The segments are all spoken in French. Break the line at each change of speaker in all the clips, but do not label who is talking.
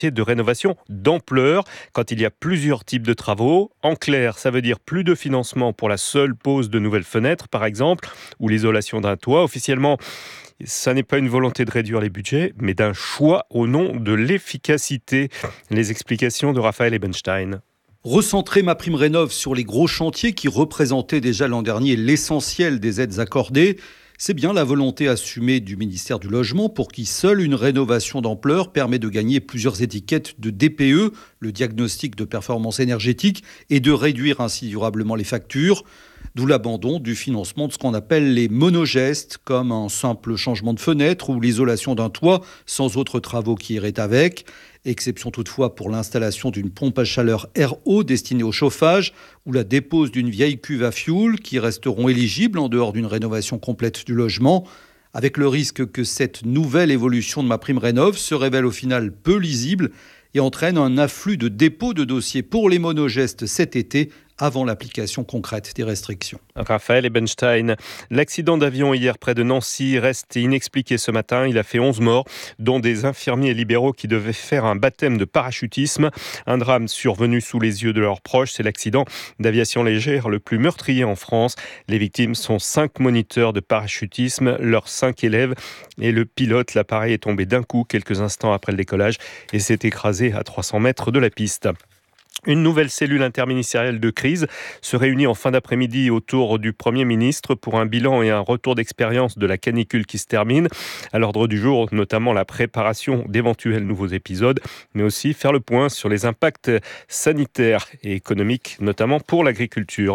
de rénovation d'ampleur quand il y a plusieurs types de travaux. En clair, ça veut dire plus de financement pour la seule pose de nouvelles fenêtres, par exemple, ou l'isolation d'un toit. Officiellement, ça n'est pas une volonté de réduire les budgets, mais d'un choix au nom de l'efficacité. Les explications de Raphaël Ebenstein.
Recentrer MaPrimeRénov' sur les gros chantiers qui représentaient déjà l'an dernier l'essentiel des aides accordées, c'est bien la volonté assumée du ministère du Logement pour qui seule une rénovation d'ampleur permet de gagner plusieurs étiquettes de DPE, le diagnostic de performance énergétique, et de réduire ainsi durablement les factures. D'où l'abandon du financement de ce qu'on appelle les monogestes, comme un simple changement de fenêtre ou l'isolation d'un toit sans autres travaux qui iraient avec. Exception toutefois pour l'installation d'une pompe à chaleur RO destinée au chauffage ou la dépose d'une vieille cuve à fioul qui resteront éligibles en dehors d'une rénovation complète du logement, avec le risque que cette nouvelle évolution de MaPrimeRénov' se révèle au final peu lisible et entraîne un afflux de dépôts de dossiers pour les monogestes cet été avant l'application concrète des restrictions.
Raphaël Ebenstein. L'accident d'avion hier près de Nancy reste inexpliqué ce matin. Il a fait 11 morts, dont des infirmiers libéraux qui devaient faire un baptême de parachutisme. Un drame survenu sous les yeux de leurs proches. C'est l'accident d'aviation légère le plus meurtrier en France. Les victimes sont 5 moniteurs de parachutisme, leurs 5 élèves. Et le pilote, l'appareil est tombé d'un coup quelques instants après le décollage et s'est écrasé à 300 mètres de la piste. Une nouvelle cellule interministérielle de crise se réunit en fin d'après-midi autour du Premier ministre pour un bilan et un retour d'expérience de la canicule qui se termine. À l'ordre du jour, notamment la préparation d'éventuels nouveaux épisodes, mais aussi faire le point sur les impacts sanitaires et économiques, notamment pour l'agriculture.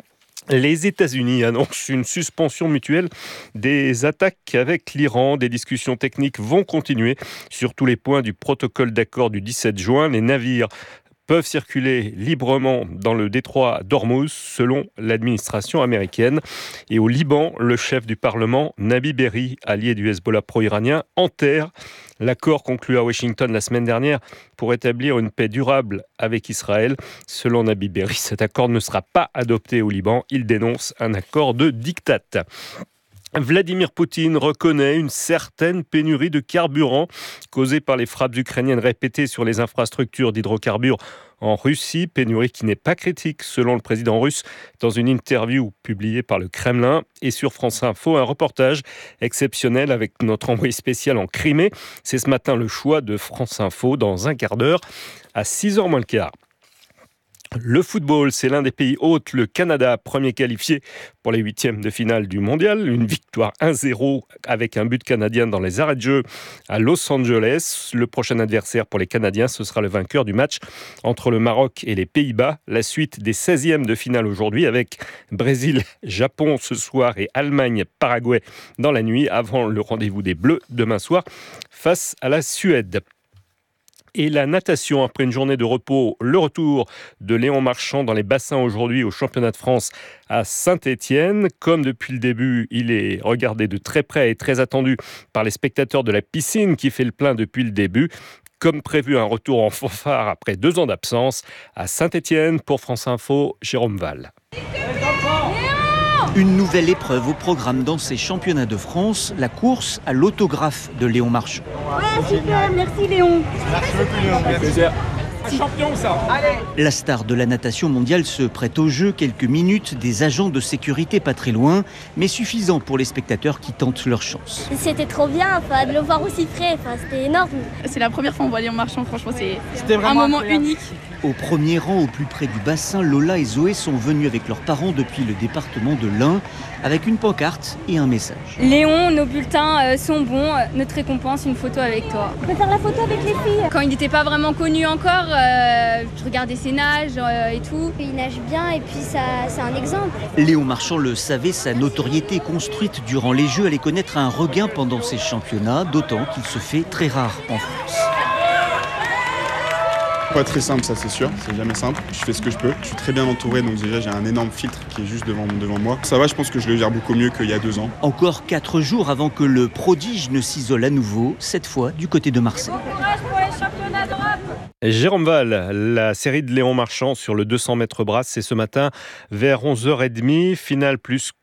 Les États-Unis annoncent une suspension mutuelle des attaques avec l'Iran. Des discussions techniques vont continuer sur tous les points du protocole d'accord du 17 juin. Les navires peuvent circuler librement dans le détroit d'Ormuz, selon l'administration américaine. Et au Liban, le chef du Parlement, Nabi Berri, allié du Hezbollah pro-iranien, enterre l'accord conclu à Washington la semaine dernière pour établir une paix durable avec Israël. Selon Nabi Berri, cet accord ne sera pas adopté au Liban. Il dénonce un accord de diktat. Vladimir Poutine reconnaît une certaine pénurie de carburant causée par les frappes ukrainiennes répétées sur les infrastructures d'hydrocarbures en Russie, pénurie qui n'est pas critique selon le président russe dans une interview publiée par le Kremlin. Et sur France Info, un reportage exceptionnel avec notre envoyé spécial en Crimée. C'est ce matin le choix de France Info dans un quart d'heure à 6h moins le quart. Le football, c'est l'un des pays hôtes, le Canada, premier qualifié pour les huitièmes de finale du mondial. Une victoire 1-0 avec un but canadien dans les arrêts de jeu à Los Angeles. Le prochain adversaire pour les Canadiens, ce sera le vainqueur du match entre le Maroc et les Pays-Bas. La suite des 16e de finale aujourd'hui avec Brésil-Japon ce soir et Allemagne-Paraguay dans la nuit avant le rendez-vous des Bleus demain soir face à la Suède. Et la natation, après une journée de repos, le retour de Léon Marchand dans les bassins aujourd'hui au championnat de France à Saint-Étienne. Comme depuis le début, il est regardé de très près et très attendu par les spectateurs de la piscine qui fait le plein depuis le début. Comme prévu, un retour en fanfare après 2 ans d'absence à Saint-Étienne. Pour France Info, Jérôme Val.
Une nouvelle épreuve au programme dans ces championnats de France, la course à l'autographe de Léon Marchand.
Ouais, super, merci Léon.
Merci beaucoup Léon. Un champion ça. Allez.
La star de la natation mondiale se prête au jeu, quelques minutes, des agents de sécurité pas très loin, mais suffisant pour les spectateurs qui tentent leur chance.
C'était trop bien, de le voir aussi frais, c'était énorme.
C'est la première fois qu'on voit Léon Marchand, franchement
C'était
un moment unique.
Au premier rang, au plus près du bassin, Lola et Zoé sont venus avec leurs parents depuis le département de l'Ain, avec une pancarte et un message.
Léon, nos bulletins sont bons, notre récompense, une photo avec toi.
On peut faire la photo avec les filles.
Quand il n'était pas vraiment connu encore, je regardais ses nages et tout.
Il nage bien et puis c'est un exemple.
Léon Marchand le savait, sa notoriété construite durant les Jeux allait connaître un regain pendant ces championnats, d'autant qu'il se fait très rare en France.
Pas très simple, ça c'est sûr, c'est jamais simple. Je fais ce que je peux, je suis très bien entouré, donc déjà j'ai un énorme filtre qui est juste devant moi. Ça va, je pense que je le gère beaucoup mieux qu'il y a 2 ans.
Encore 4 jours avant que le prodige ne s'isole à nouveau, cette fois du côté de Marseille.
Jérôme Val, la série de Léon Marchand sur le 200 mètres brasse, c'est ce matin vers 11h30. Finale plus